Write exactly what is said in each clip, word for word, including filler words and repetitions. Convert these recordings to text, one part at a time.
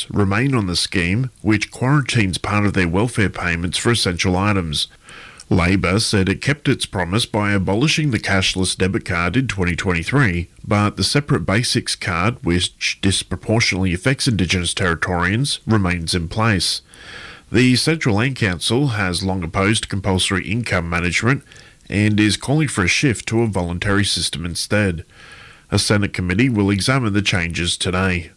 remain on the scheme, which quarantines part of their welfare payments for essential items. Labor said it kept its promise by abolishing the cashless debit card in twenty twenty-three, but the separate basics card, which disproportionately affects Indigenous Territorians, remains in place. The Central Land Council has long opposed compulsory income management and is calling for a shift to a voluntary system instead. A Senate committee will examine the changes today.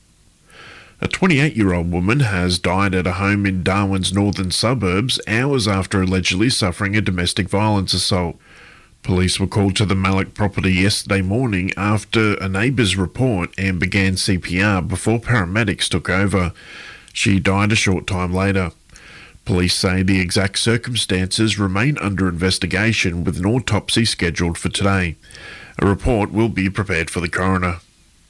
A twenty-eight-year-old woman has died at a home in Darwin's northern suburbs hours after allegedly suffering a domestic violence assault. Police were called to the Mallock property yesterday morning after a neighbour's report and began C P R before paramedics took over. She died a short time later. Police say the exact circumstances remain under investigation with an autopsy scheduled for today. A report will be prepared for the coroner.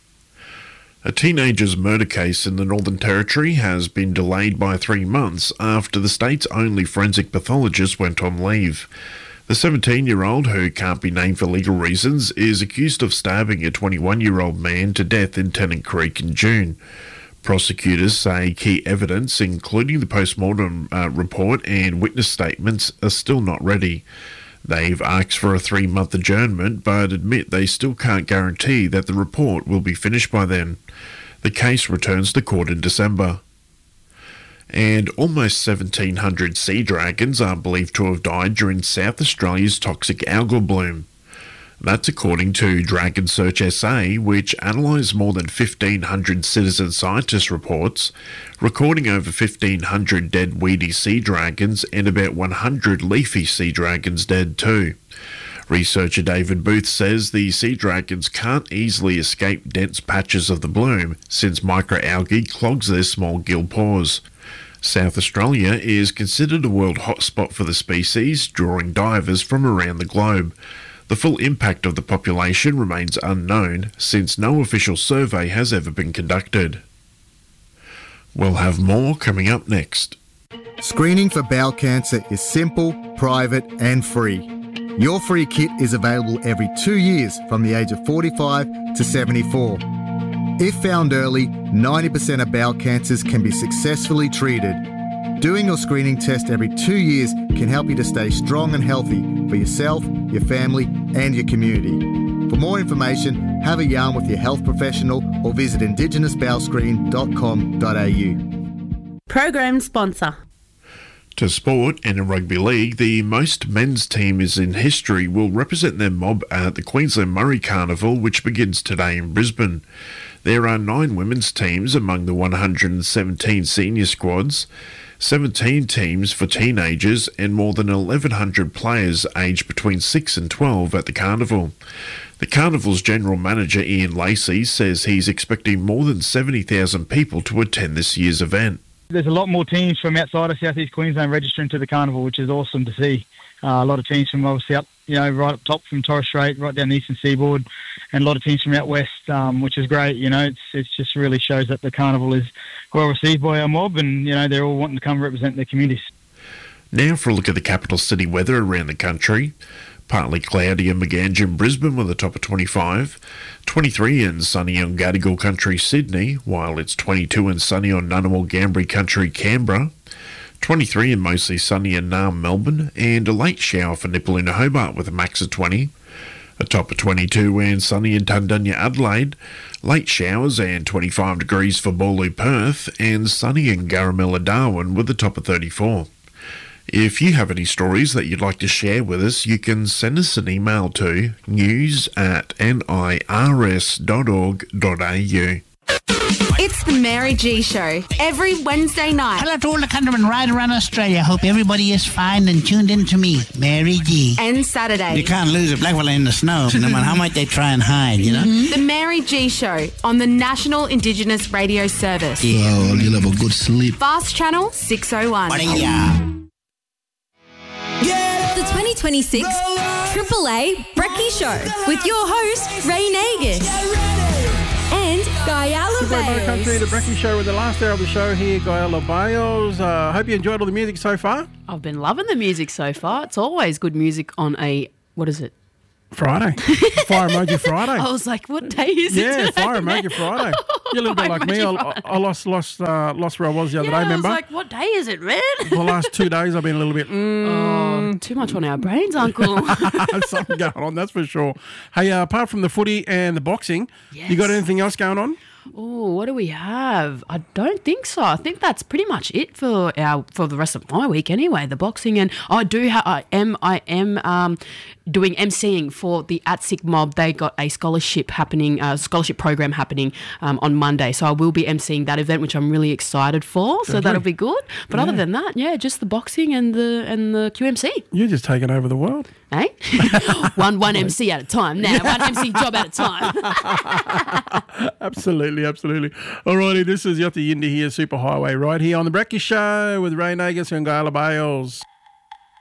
A teenager's murder case in the Northern Territory has been delayed by three months after the state's only forensic pathologist went on leave. The seventeen-year-old, who can't be named for legal reasons, is accused of stabbing a twenty-one-year-old man to death in Tennant Creek in June. Prosecutors say key evidence, including the post-mortem uh, report and witness statements, are still not ready. They've asked for a three-month adjournment, but admit they still can't guarantee that the report will be finished by then. The case returns to court in December. And almost seventeen hundred sea dragons are believed to have died during South Australia's toxic algal bloom. That's according to Dragon Search S A, which analysed more than fifteen hundred citizen scientist reports, recording over fifteen hundred dead weedy sea dragons and about one hundred leafy sea dragons dead too. Researcher David Booth says the sea dragons can't easily escape dense patches of the bloom since microalgae clogs their small gill pores. South Australia is considered a world hotspot for the species, drawing divers from around the globe. The full impact of the population remains unknown since no official survey has ever been conducted. We'll have more coming up next. Screening for bowel cancer is simple, private and free. Your free kit is available every two years from the age of forty-five to seventy-four. If found early, ninety percent of bowel cancers can be successfully treated. Doing your screening test every two years can help you to stay strong and healthy for yourself, your family and your community. For more information, have a yarn with your health professional or visit indigenous bowel screen dot com dot a u. Program sponsor. To sport, and in rugby league, the most men's team is in history will represent their mob at the Queensland Murray Carnival, which begins today in Brisbane. There are nine women's teams among the one hundred seventeen senior squads, seventeen teams for teenagers and more than eleven hundred players aged between six and twelve at the carnival. The carnival's general manager Ian Lacey says he's expecting more than seventy thousand people to attend this year's event. There's a lot more teams from outside of South East Queensland registering to the carnival, which is awesome to see. Uh, a lot of teams from obviously up, you know, right up top from Torres Strait, right down the eastern seaboard, and a lot of teams from out west, um, which is great. You know, it's it's just really shows that the carnival is well received by our mob, and you know they're all wanting to come represent their communities. Now for a look at the capital city weather around the country. Partly cloudy in Maganjin, Brisbane with a top of twenty-five, twenty-three in sunny on Gadigal Country, Sydney, while it's twenty-two and sunny on Ngunnawal Gambri Country, Canberra, twenty-three and mostly sunny in Naarm, Melbourne, and a late shower for Nipaluna, Hobart with a max of twenty, a top of twenty-two and sunny in Tundunya, Adelaide, late showers and twenty-five degrees for Bawloo, Perth, and sunny in Garamilla, Darwin with a top of thirty-four. If you have any stories that you'd like to share with us, you can send us an email to news at nirs dot org dot a u. It's the Mary G Show, every Wednesday night. Hello to all the countrymen right around Australia. Hope everybody is fine and tuned in to me, Mary G. And Saturday. You can't lose a black fella in the snow, no matter how much they try and hide, you know? Mm-hmm. The Mary G Show on the National Indigenous Radio Service. Yeah. Oh, you'll have a good sleep. Fast Channel six oh one. The twenty twenty-six Triple A Brekkie Show with your host, Ray Nagus. And Guyala Good morning, country. The Brekkie Show with the last hour of the show here, Guyala Bayos. I uh, hope you enjoyed all the music so far. I've been loving the music so far. It's always good music on a, what is it? Friday. Fire Emoji Friday. I was like, what day is it Yeah, today? Fire Emoji Friday. You're a little bit Fire like me. Emoji I, Friday. I lost lost uh, lost where I was the other Yeah, day, remember? I was like, what day is it, Red? For the last two days, I've been a little bit, mm, Oh, too much on our brains, Uncle. something going on, that's for sure. Hey, uh, apart from the footy and the boxing, you got Yes. anything else going on? Oh, what do we have? I don't think so. I think that's pretty much it for our for the rest of my week anyway. The boxing and I do have I am I am um, doing emceeing for the At Sick Mob. They got a scholarship happening, a scholarship program happening um, on Monday. So I will be emceeing that event, which I'm really excited for. So that'll be good. But other than that, yeah, just the boxing and the and the Q M C. You're just taking over the world. Eh? one one M C at a time now. One M C job at a time. Absolutely, absolutely. Alrighty, this is Yoti Yindi here, Superhighway, right here on the Brekkie Show with Ray Nagus and Gala Bales.